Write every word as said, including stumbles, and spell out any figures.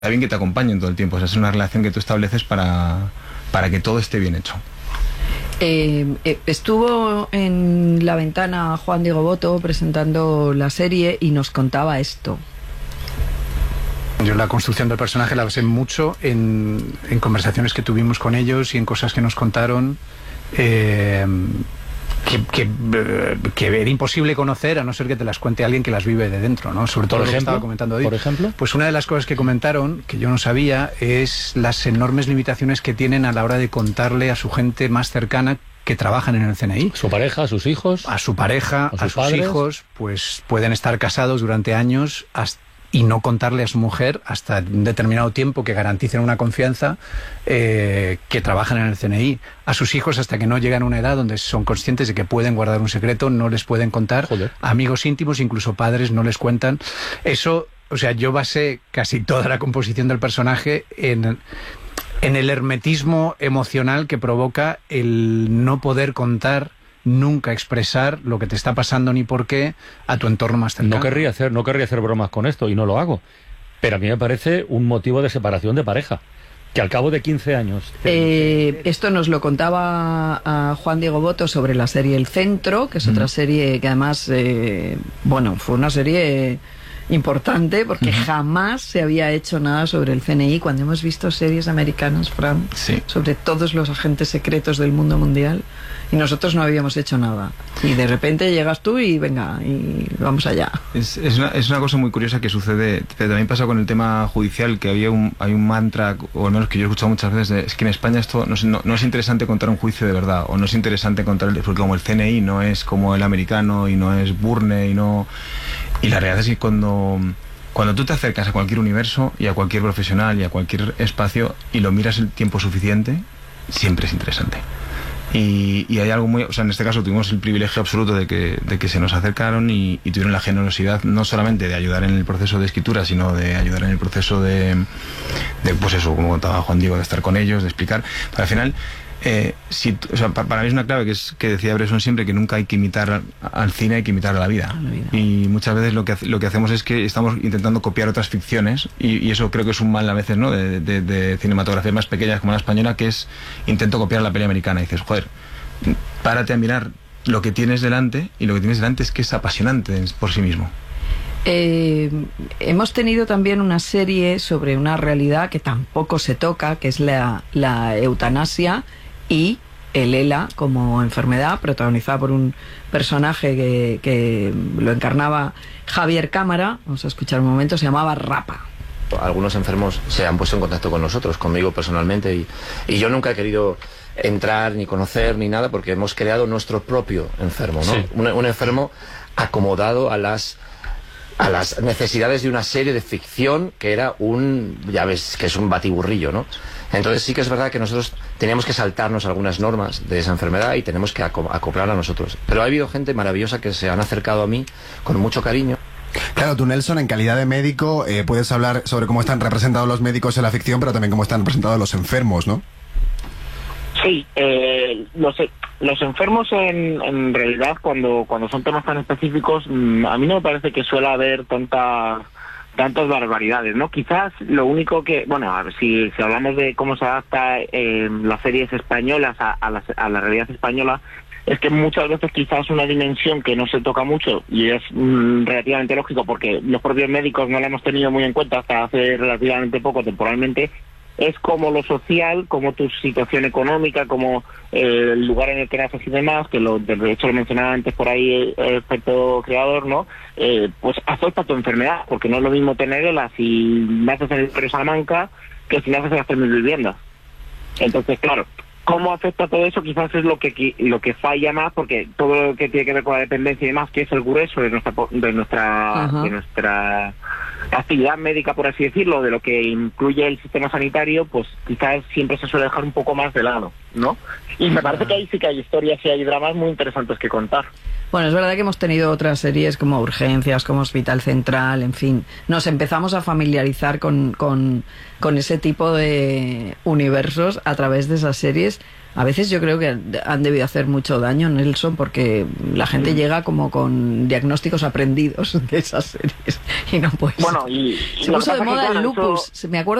Está bien que te acompañen todo el tiempo, o sea, es una relación que tú estableces para, para que todo esté bien hecho. Eh, eh, estuvo en La Ventana Juan Diego Botto presentando la serie y nos contaba esto. Yo la construcción del personaje la basé mucho en, en conversaciones que tuvimos con ellos y en cosas que nos contaron. Eh, Que, que, que era imposible conocer a no ser que te las cuente alguien que las vive de dentro, ¿no? Sobre todo por lo ejemplo, que estaba comentando hoy. Por ejemplo, pues una de las cosas que comentaron, que yo no sabía, es las enormes limitaciones que tienen a la hora de contarle a su gente más cercana que trabajan en el C N I. Su pareja, a sus hijos. A su pareja, a, sus, a sus padres. hijos, pues pueden estar casados durante años hasta y no contarle a su mujer hasta un determinado tiempo que garanticen una confianza eh, que trabajan en el C N I. A sus hijos hasta que no llegan a una edad donde son conscientes de que pueden guardar un secreto, no les pueden contar. Joder. Amigos íntimos, incluso padres, no les cuentan. Eso, o sea, yo basé casi toda la composición del personaje en, en el hermetismo emocional que provoca el no poder contar, nunca expresar lo que te está pasando ni por qué a tu entorno más cercano. No querría hacer, no querría hacer bromas con esto y no lo hago, pero a mí me parece un motivo de separación de pareja, que al cabo de quince años... Eh, esto nos lo contaba a Juan Diego Botto sobre la serie El Centro, que es mm. otra serie que además, eh, bueno, fue una serie importante porque uh-huh. jamás se había hecho nada sobre el C N I. Cuando hemos visto series americanas, Fran, sí. sobre todos los agentes secretos del mundo mundial, y nosotros no habíamos hecho nada, y de repente llegas tú y venga, y vamos allá. Es, es, una, es una cosa muy curiosa que sucede, pero también pasa con el tema judicial, que había un, hay un mantra, o al menos que yo he escuchado muchas veces, de, es que en España esto no, no, no es interesante contar un juicio de verdad, o no es interesante contar, el, porque como el C N I no es como el americano, y no es Burne, y no... Y la realidad es que cuando, cuando tú te acercas a cualquier universo, y a cualquier profesional, y a cualquier espacio, y lo miras el tiempo suficiente, siempre es interesante. Y, y hay algo muy... O sea, en este caso tuvimos el privilegio absoluto de que, de que se nos acercaron y, y tuvieron la generosidad no solamente de ayudar en el proceso de escritura, sino de ayudar en el proceso de... de pues eso, como contaba Juan Diego, de estar con ellos, de explicar. Pero al final... Eh, si, o sea, para, para mí es una clave que, es, que decía Bresson siempre, que nunca hay que imitar al, al cine, hay que imitar a la vida. A la vida. Y muchas veces lo que, lo que hacemos es que estamos intentando copiar otras ficciones, y, y eso creo que es un mal a veces, ¿no?, de, de, de cinematografías más pequeñas como la española, que es intento copiar la peli americana. Y dices, joder, párate a mirar lo que tienes delante, y lo que tienes delante es que es apasionante por sí mismo. Eh, hemos tenido también una serie sobre una realidad que tampoco se toca, que es la, la eutanasia y el ELA como enfermedad, protagonizada por un personaje que, que lo encarnaba Javier Cámara. Vamos a escuchar un momento. Se llamaba Rapa. Algunos enfermos se han puesto en contacto con nosotros, conmigo personalmente, y, y yo nunca he querido entrar ni conocer ni nada, porque hemos creado nuestro propio enfermo, ¿no? Sí. Un, un enfermo acomodado a las a las necesidades de una serie de ficción que era un, ya ves, que es un batiburrillo, ¿no? Entonces sí que es verdad que nosotros teníamos que saltarnos algunas normas de esa enfermedad y tenemos que acoplar a nosotros. Pero ha habido gente maravillosa que se han acercado a mí con mucho cariño. Claro, tú, Nelson, en calidad de médico, eh, puedes hablar sobre cómo están representados los médicos en la ficción, pero también cómo están representados los enfermos, ¿no? Sí, eh, los, los enfermos en, en realidad, cuando, cuando son temas tan específicos, mmm, a mí no me parece que suele haber tanta... tantas barbaridades, ¿no? Quizás lo único que, bueno, a ver, si, si hablamos de cómo se adapta eh, las series españolas a, a, la, a la realidad española, es que muchas veces quizás una dimensión que no se toca mucho, y es mm, relativamente lógico porque los propios médicos no la hemos tenido muy en cuenta hasta hace relativamente poco, temporalmente, es como lo social, como tu situación económica, como eh, el lugar en el que naces y demás, que lo, de hecho lo mencionaba antes por ahí el experto creador, ¿no? Eh, pues afecta tu enfermedad, porque no es lo mismo tenerla si naces en el barrio Salamanca que si naces en las tres mil viviendas. Entonces, claro, ¿cómo afecta todo eso? Quizás es lo que lo que falla más, porque todo lo que tiene que ver con la dependencia y demás, que es el grueso de nuestra de nuestra uh-huh. de nuestra actividad médica, por así decirlo, de lo que incluye el sistema sanitario, pues quizás siempre se suele dejar un poco más de lado, ¿no? Y me parece que ahí sí que hay historias y hay dramas muy interesantes que contar. Bueno, es verdad que hemos tenido otras series como Urgencias, como Hospital Central, en fin. Nos empezamos a familiarizar con, con, con ese tipo de universos a través de esas series, A veces yo creo que han debido hacer mucho daño, Nelson, porque la gente llega como con diagnósticos aprendidos de esas series y no puede Bueno, y se lo puso que de pasa moda que, el claro, lupus. eso- Me acuerdo